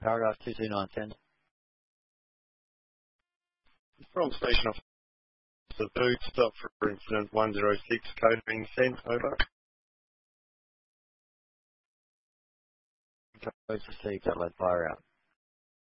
Paragraph 22910. From Station Officer Booth, stop for incident 106, code being sent, over. Codes received, Adelaide, fire out.